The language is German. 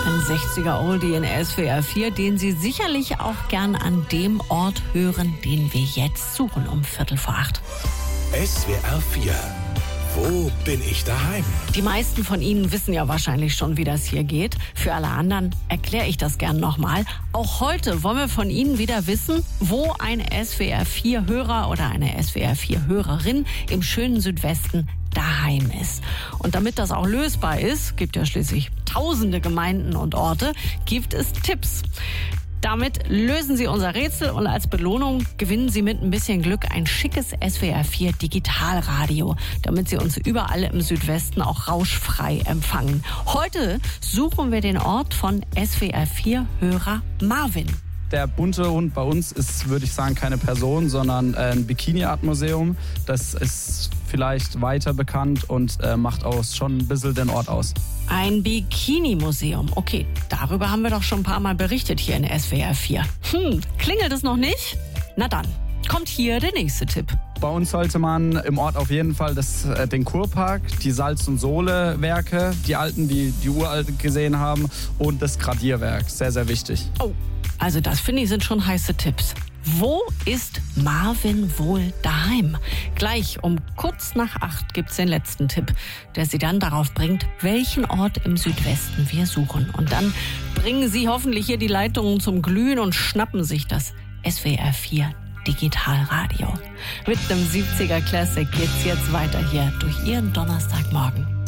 Ein 60er Oldie in SWR 4, den Sie sicherlich auch gern an dem Ort hören, den wir jetzt suchen, um 7:45. SWR 4. Wo bin ich daheim? Die meisten von Ihnen wissen ja wahrscheinlich schon, wie das hier geht. Für alle anderen erkläre ich das gern nochmal. Auch heute wollen wir von Ihnen wieder wissen, wo ein SWR 4-Hörer oder eine SWR 4-Hörerin im schönen Südwesten daheim ist. Und damit das auch lösbar ist, gibt ja schließlich tausende Gemeinden und Orte, gibt es Tipps. Damit lösen Sie unser Rätsel und als Belohnung gewinnen Sie mit ein bisschen Glück ein schickes SWR 4 Digitalradio, damit Sie uns überall im Südwesten auch rauschfrei empfangen. Heute suchen wir den Ort von SWR 4-Hörer Marvin. Der bunte Hund bei uns ist, würde ich sagen, keine Person, sondern ein Bikini-Art-Museum. Das ist vielleicht weiter bekannt und macht auch schon ein bisschen den Ort aus. Ein Bikini-Museum. Okay, darüber haben wir doch schon ein paar Mal berichtet hier in SWR 4. Klingelt es noch nicht? Na dann, kommt hier der nächste Tipp. Bei uns sollte man im Ort auf jeden Fall den Kurpark, die Salz- und Sohle-Werke, die alten, die uralt gesehen haben, und das Gradierwerk. Sehr, sehr wichtig. Oh, also das finde ich sind schon heiße Tipps. Wo ist Marvin wohl daheim? Gleich um kurz nach 8 gibt's den letzten Tipp, der Sie dann darauf bringt, welchen Ort im Südwesten wir suchen. Und dann bringen Sie hoffentlich hier die Leitungen zum Glühen und schnappen sich das SWR 4 Digitalradio. Mit einem 70er Classic geht's jetzt weiter hier durch Ihren Donnerstagmorgen.